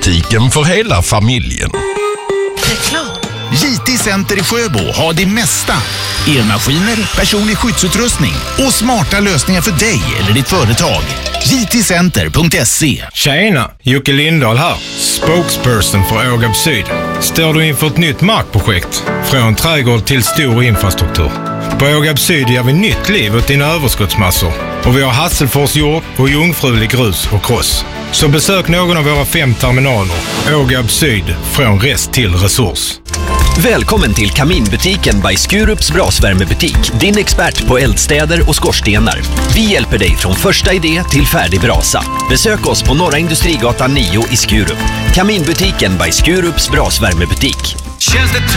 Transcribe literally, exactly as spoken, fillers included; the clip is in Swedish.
Kaminbutiken för hela familjen. Reklam. J T Center i Sjöbo har det mesta. Elmaskiner, personlig skyddsutrustning och smarta lösningar för dig eller ditt företag. j t center punkt se. Tjena, Jocke Lindahl här. Spokesperson för Ågab Syd. Står du inför ett nytt markprojekt? Från trädgård till stor infrastruktur. På Ågab Syd ger vi nytt liv åt dina överskottsmassor. Och vi har Hasselfors jord och jungfrulig grus och kross. Så besök någon av våra fem terminaler. Ågab Syd, från rest till resurs. Välkommen till Kaminbutiken by Skurups brasvärmebutik. Din expert på eldstäder och skorstenar. Vi hjälper dig från första idé till färdig brasa. Besök oss på Norra Industrigatan nio i Skurup. Kaminbutiken by Skurups brasvärmebutik.